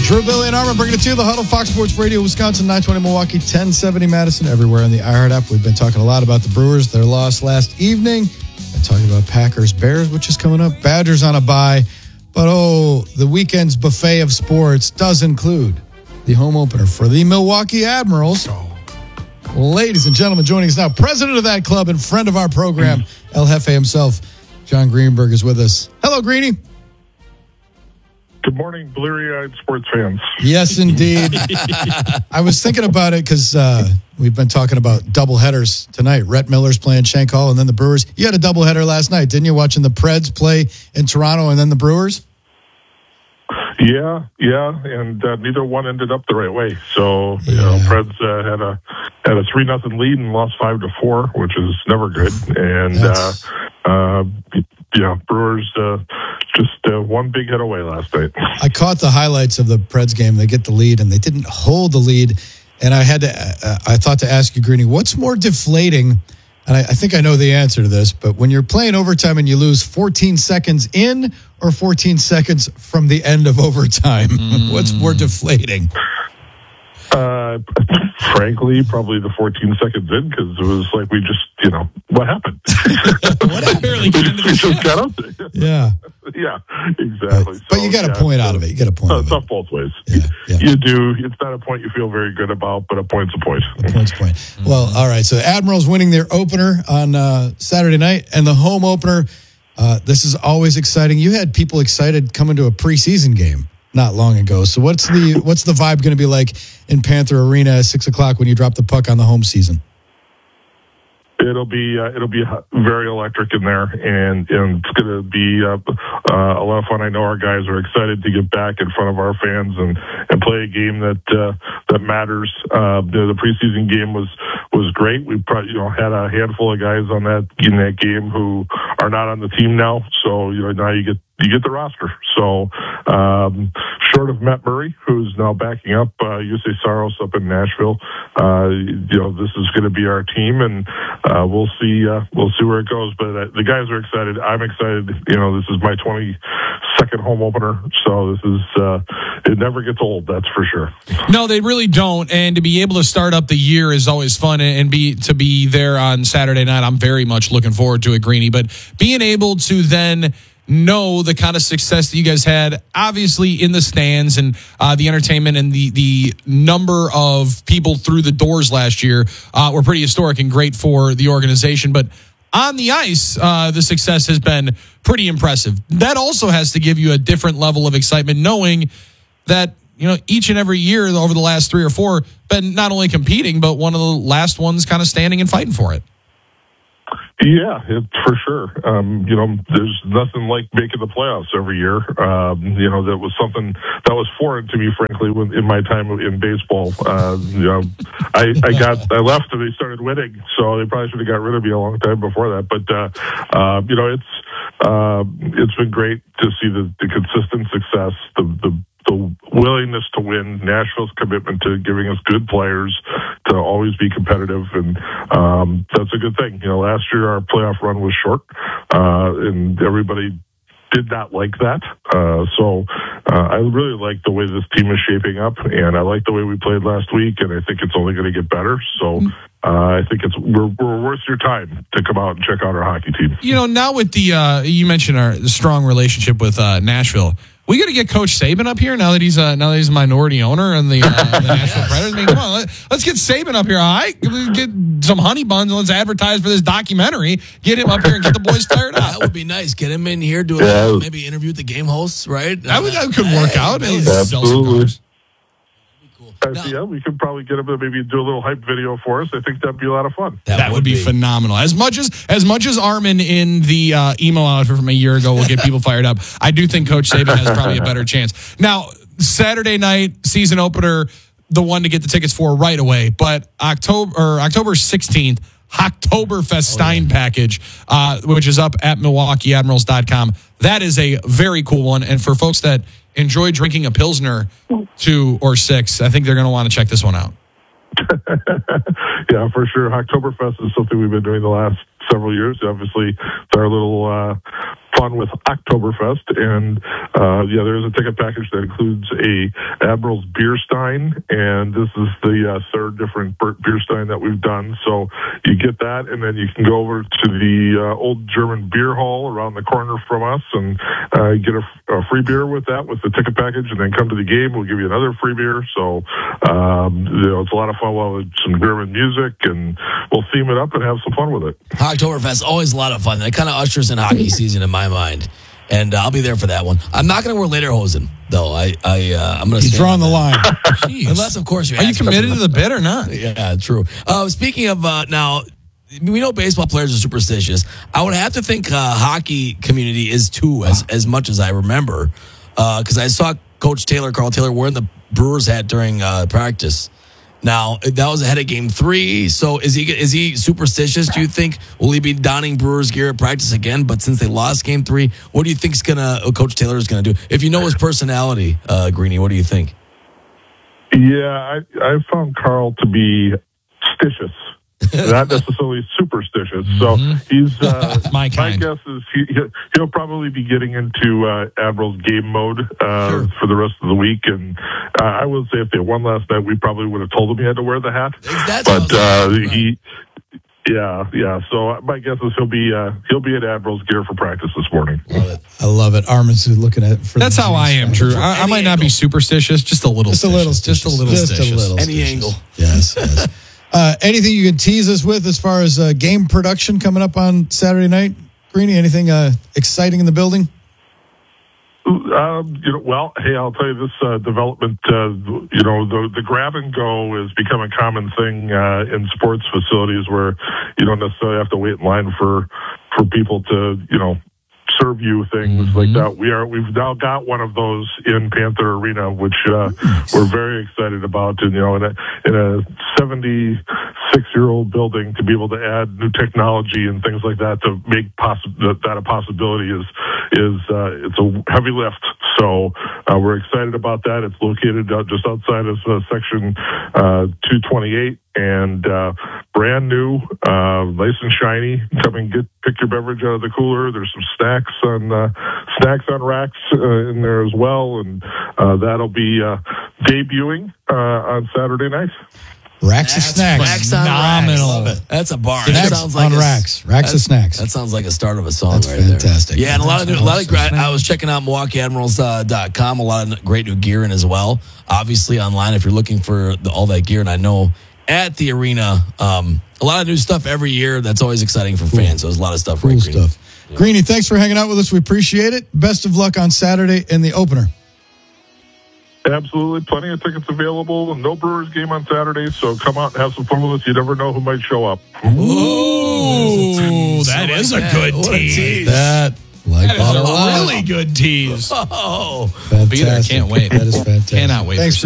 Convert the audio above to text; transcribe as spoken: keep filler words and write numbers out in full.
Drew, Billy, and Armin bringing it to you. The Huddle, Fox Sports Radio, Wisconsin, nine twenty Milwaukee, ten seventy Madison, everywhere on the iHeart app. We've been talking a lot about the Brewers, their loss last evening. Been talking about Packers, Bears, which is coming up. Badgers on a bye. But, oh, the weekend's buffet of sports does include the home opener for the Milwaukee Admirals. Ladies and gentlemen, joining us now, president of that club and friend of our program, El Jefe himself, John Greenberg, is with us. Hello, Greenie. Good morning, bleary-eyed sports fans. Yes, indeed. I was thinking about it because uh, we've been talking about double headers tonight. Rhett Miller's playing Schenck Hall, and then the Brewers. You had a double header last night, didn't you, watching the Preds play in Toronto and then the Brewers? Yeah, yeah, and uh, neither one ended up the right way. So, you yeah. know, Preds uh, had a had a three nothing lead and lost five to four, which is never good. And uh, uh, yeah, Brewers uh, just uh, one big hit away last night. I caught the highlights of the Preds game. They get the lead, and they didn't hold the lead. And I had to, uh, I thought to ask you, Greenie, what's more deflating? And I, I think I know the answer to this, but when you're playing overtime and you lose fourteen seconds in or fourteen seconds from the end of overtime, mm. what's more deflating? Uh, frankly, probably the fourteen seconds in, because it was like we just, you know, what happened? what happened? Barely got into the we just got out there. Yeah. Yeah, exactly. But, but so, you got a yeah, point out of it. You got a point uh, out of it's it. up both ways. Yeah, yeah. You do. It's not a point you feel very good about, but a point's a point. A point's a point. Mm-hmm. Well, all right. So Admirals winning their opener on uh, Saturday night, and the home opener. Uh, this is always exciting. You had people excited coming to a preseason game not long ago. So what's the what's the vibe going to be like in Panther Arena at six o'clock when you drop the puck on the home season? It'll be uh, it'll be very electric in there, and, and it's going to be uh, uh, a lot of fun. I know our guys are excited to get back in front of our fans and, and play a game that uh, that matters. Uh, the, the preseason game was was great. We probably you know had a handful of guys on that in that game who are not on the team now, so you know now you get. You get the roster. So, um, short of Matt Murray, who's now backing up uh, U C Saros up in Nashville, uh, you know this is going to be our team, and uh, we'll see. Uh, we'll see where it goes. But uh, the guys are excited. I'm excited. You know, this is my twenty-second home opener, so this is uh, it never gets old. That's for sure. No, they really don't. And to be able to start up the year is always fun, and be to be there on Saturday night, I'm very much looking forward to it, Greenie. But being able to then know the kind of success that you guys had, obviously in the stands and uh, the entertainment and the the number of people through the doors last year uh, were pretty historic and great for the organization. But on the ice, uh, the success has been pretty impressive. That also has to give you a different level of excitement, knowing that you know each and every year over the last three or four been not only competing, but one of the last ones kind of standing and fighting for it. Yeah, it, for sure. Um, you know, there's nothing like making the playoffs every year. Um, you know, that was something that was foreign to me, frankly, when, in my time in baseball. Uh, you know, I, I got, I left and they started winning, so they probably should have got rid of me a long time before that. But, uh, uh, you know, it's, uh, it's been great to see the, the consistent success, the, the, the willingness to win, Nashville's commitment to giving us good players, to always be competitive, and um, that's a good thing. You know, last year our playoff run was short, uh, and everybody did not like that. Uh, so uh, I really like the way this team is shaping up, and I like the way we played last week, and I think it's only going to get better. So uh, I think it's we're, we're worth your time to come out and check out our hockey team. You know, now with the uh, you mentioned our the strong relationship with uh, Nashville. We got to get Coach Saban up here now that he's a now that he's a minority owner in the, uh, the Nashville yes. Predators. I mean, come on, let, let's get Saban up here. All right, get some honey buns and let's advertise for this documentary. Get him up here and get the boys fired up. That would be nice. Get him in here, do a yeah. maybe interview the game hosts, right? That, would, that could work hey, out. Absolutely. Cool. No. Yeah, we could probably get him to maybe do a little hype video for us. I think that'd be a lot of fun. That, that would, would be, be phenomenal. As much as as much as Armin in the uh, emo outfit from a year ago will get people fired up, I do think Coach Saban has probably a better chance. Now, Saturday night season opener, the one to get the tickets for right away. But October or October sixteenth, Oktoberfest Stein oh, yeah. package, uh, which is up at Milwaukee Admirals dot com. That is a very cool one, and for folks that enjoy drinking a Pilsner two or six, I think they're going to want to check this one out. Yeah, for sure. Oktoberfest is something we've been doing the last several years. Obviously, it's our little uh, fun with Oktoberfest. And uh, yeah, there is a ticket package that includes a Admiral's Beer Stein, and this is the uh, third different beer stein that we've done. So you get that, and then you can go over to the uh, old German beer hall around the corner from us and uh, get a, a free beer with that, with the ticket package, and then come to the game. We'll give you another free beer. So um, you know, it's a lot of fun. We'll have some German music, and we'll theme it up and have some fun with it. Oktoberfest, always a lot of fun. It kind of ushers in hockey season in my mind. And uh, I'll be there for that one. I'm not going to wear lederhosen, though. I, I, uh, I'm going to. He's drawing the line. Unless, of course, you are you committed to the bid or not? Yeah, true. Uh, speaking of uh, now, we know baseball players are superstitious. I would have to think uh, hockey community is too, as as much as I remember, because uh, I saw Coach Taylor, Carl Taylor, wearing the Brewers hat during uh, practice. Now, that was ahead of game three. So is he is he superstitious? Do you think, will he be donning Brewers gear at practice again? But since they lost game three, what do you think is gonna Coach Taylor is going to do? If you know his personality, uh, Greeny, what do you think? Yeah, I, I found Carl to be stitious. Not necessarily superstitious. So he's uh, my kind. My guess is he, he'll probably be getting into uh, Admiral's game mode uh, Sure. for the rest of the week. And uh, I would say if they won last night, we probably would have told him he had to wear the hat. That's but uh, right. he, yeah, yeah. So my guess is he'll be uh, he'll be at Admiral's gear for practice this morning. I love it. Armin's looking at it. For That's the how I am, Drew. I, I might not be superstitious, just a little, Just a little, stitious. just a little, just stitious. a little. Any stitious. angle. Yes. yes. Uh, anything you can tease us with as far as uh, game production coming up on Saturday night, Greeny? Anything uh, exciting in the building? Um, you know, well, hey, I'll tell you this uh, development. Uh, you know, the the grab and go has become a common thing uh, in sports facilities where you don't necessarily have to wait in line for for people to, you know, serve you things mm-hmm. like that. We are we've now got one of those in Panther Arena, which uh, nice. We're very excited about. And you know, in a in a seventy-six year old building, to be able to add new technology and things like that to make possi- that, that a possibility is is uh, it's a heavy lift. So uh, we're excited about that. It's located uh, just outside of uh, section uh, two twenty-eight. And uh, brand new, uh, nice and shiny. Come and get pick your beverage out of the cooler. There's some snacks on uh, snacks on racks uh, in there as well, and uh, that'll be uh, debuting uh, on Saturday night. Racks of snacks, racks on phenomenal. Racks. That's a bar. Snacks that sounds like on a, racks, racks of snacks. That sounds like a start of a song. That's right fantastic. There. Yeah, and a lot of new, a lot of great. I was checking out Milwaukee Admirals dot com. Uh, a lot of great new gear in as well. Obviously online if you're looking for the, all that gear, and I know. At the arena, um, a lot of new stuff every year. That's always exciting for fans. So there's a lot of stuff. Cool right, stuff. Yeah. Greeny, thanks for hanging out with us. We appreciate it. Best of luck on Saturday in the opener. Absolutely. Plenty of tickets available. No Brewers game on Saturday, so come out and have some fun with us. You never know who might show up. Ooh, that is a good tease. That, like that is a really good tease. Oh, I'll be there. Can't wait. That is fantastic. Cannot wait. Thanks.